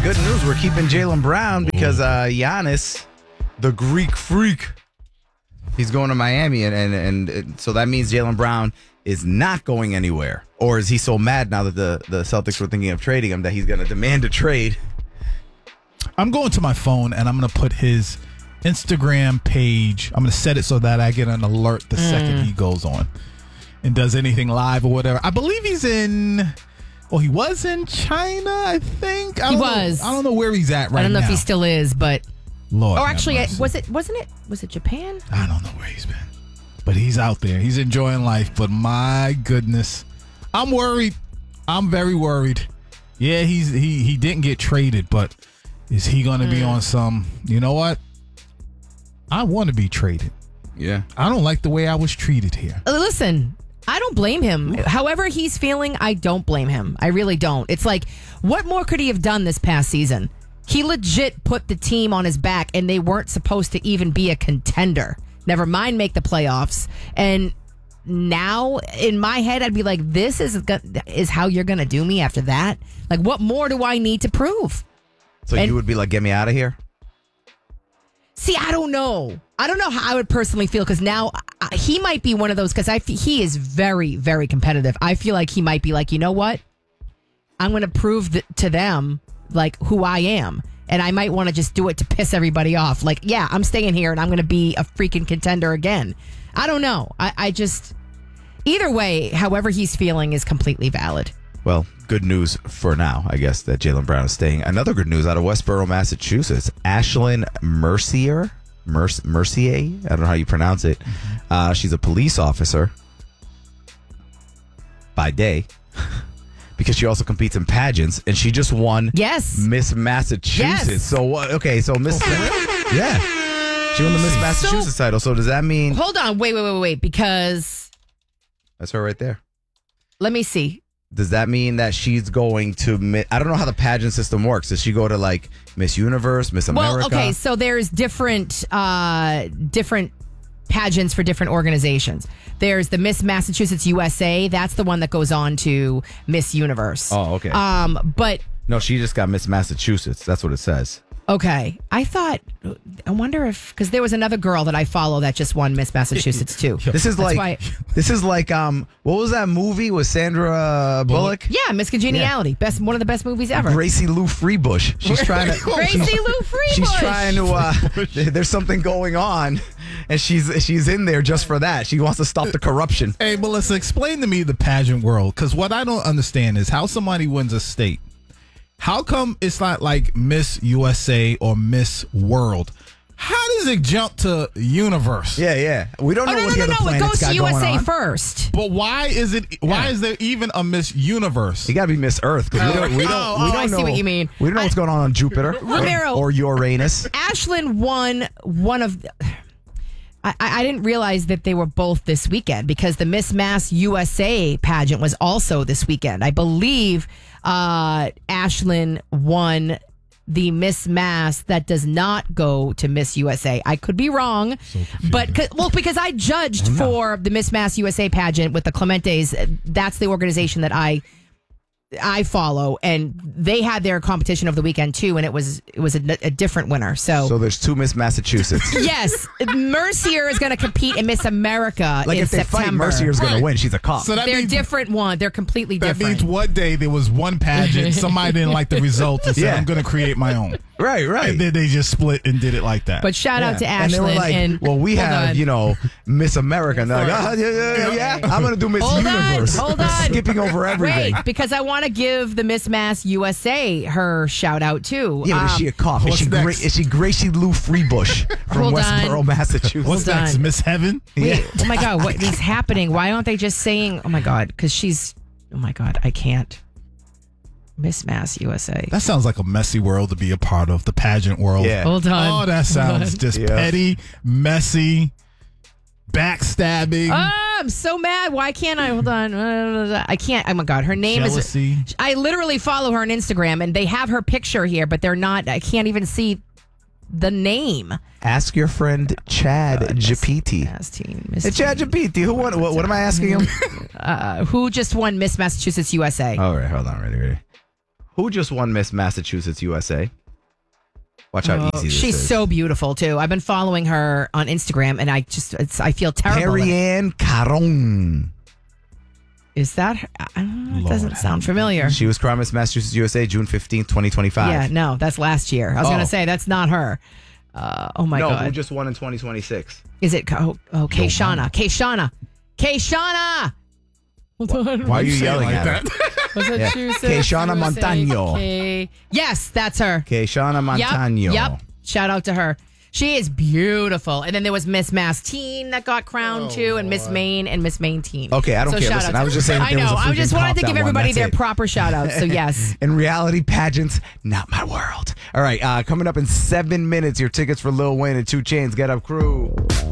in good news, we're keeping Jaylen Brown because Giannis, the Greek freak, he's going to Miami, and so that means Jaylen Brown is not going anywhere. Or is he so mad now that the Celtics were thinking of trading him that he's going to demand a trade? I'm going to my phone and I'm going to put his Instagram page. I'm going to set it so that I get an alert the second he goes on and does anything live or whatever. I believe he's in... Well, he was in China, I think. I don't know where he's at right now. I don't know if he still is, but... Lord. Oh, actually, was it Japan? I don't know where he's been. But he's out there. He's enjoying life. But my goodness, I'm worried. I'm very worried. Yeah, he didn't get traded, but is he going to be on some, you know what? I want to be traded. Yeah. I don't like the way I was treated here. Listen, I don't blame him. However he's feeling, I don't blame him. I really don't. It's like, what more could he have done this past season? He legit put the team on his back, and they weren't supposed to even be a contender. Never mind make the playoffs. And now, in my head, I'd be like, this is how you're going to do me after that? Like, what more do I need to prove? So you would be like, get me out of here? See, I don't know. I don't know how I would personally feel, because now he might be one of those, because he is very, very competitive. I feel like he might be like, you know what? I'm going to prove to them, like, who I am. And I might want to just do it to piss everybody off. Like, yeah, I'm staying here and I'm going to be a freaking contender again. I don't know. I just... Either way, however he's feeling is completely valid. Well, good news for now, I guess, that Jaylen Brown is staying. Another good news out of Westboro, Massachusetts. Ashlyn Mercier? Mercier? I don't know how you pronounce it. She's a police officer by day. Because she also competes in pageants, and she just won Miss Massachusetts. Yes. So what? Okay, so Miss, yeah, she won the Miss Massachusetts title. So does that mean? Hold on, wait, because that's her right there. Let me see. Does that mean that she's going to? I don't know how the pageant system works. Does she go to like Miss Universe, Miss America? Well, okay, so there's different pageants for different organizations. There's the Miss Massachusetts USA. That's the one that goes on to Miss Universe. Oh, okay. But no, she just got Miss Massachusetts. That's what it says. Okay. I wonder if, because there was another girl that I follow that just won Miss Massachusetts too. This is like what was that movie with Sandra Bullock? Yeah, Miss Congeniality. One of the best movies ever. Gracie Lou Freebush. She's trying to Gracie Lou Freebush. She's trying to there's something going on, and she's in there just for that. She wants to stop the corruption. Hey, Melissa, explain to me the pageant world, because what I don't understand is how somebody wins a state. How come it's not like Miss USA or Miss World? How does it jump to Universe? Yeah. We don't know what the other planets got going on. It goes to USA first. But why is it? Why is there even a Miss Universe? You got to be Miss Earth, because we don't I see what you mean. We don't know what's going on Jupiter or Uranus. Ashlyn won one of. I didn't realize that they were both this weekend, because the Miss Mass USA pageant was also this weekend. I believe Ashlyn won the Miss Mass that does not go to Miss USA. I could be wrong, but because I judged for the Miss Mass USA pageant with the Clementes. That's the organization that I follow, and they had their competition of the weekend too, and it was a different winner. So there's two Miss Massachusetts. Yes, Mercier is going to compete in Miss America like in if they September. fight, Mercier's going to win. She's a cop. So they're different one. They're completely that different. That means one day there was one pageant, somebody didn't like the results and said, I'm going to create my own. Right. And then they just split and did it like that. But shout out to Ashlyn. And they were like, we have, Miss America. And they're like, yeah, I'm going to do Miss Universe. Hold on. Skipping over everything. Wait, because I want to give the Miss Mass USA her shout out too. Yeah, but is she a cop? Is she Gracie Lou Freebush from Westboro, Massachusetts? What's next? Miss Heaven? Wait, oh my God, what is happening? Why aren't they just saying, oh my God, because oh my God, I can't. Miss Mass USA. That sounds like a messy world to be a part of, the pageant world. Yeah. Hold on. Oh, that sounds just petty, messy, backstabbing. I'm so mad. Why can't I? Hold on. I can't. Oh my God. Her name Jealousy. is. I literally follow her on Instagram, and they have her picture here, but they're not. I can't even see the name. Ask your friend Chad Japiti. Hey, Chad Japiti. Who won? What am I asking him? Who just won Miss Massachusetts USA? All right. Hold on. Ready. Who just won Miss Massachusetts USA? Watch how easy this She's is. so beautiful too. I've been following her on Instagram, and I feel terrible. Marianne Caron. Is that her? It doesn't sound familiar. She was crowned Miss Massachusetts USA June 15th, 2025. Yeah, no, that's last year. I was going to say that's not her. Oh my no, God. who just won in 2026? Is it? Kayshana. Kayshana. Why are you yelling like at her? Massachusetts. Kayshana Montano. Yes, that's her. Kayshana Montano. Yep. Shout out to her. She is beautiful. And then there was Miss Mass Teen that got crowned too, and Miss Maine and Miss Maine Teen. Okay, I don't care. shout Listen, out I was just saying that I there was know. a I just freaking wanted cop to that give won. everybody That's their it. proper shout outs. So yes. In reality pageants, not my world. All right, coming up in 7 minutes, your tickets for Lil Wayne and 2 Chainz. Get Up Crew.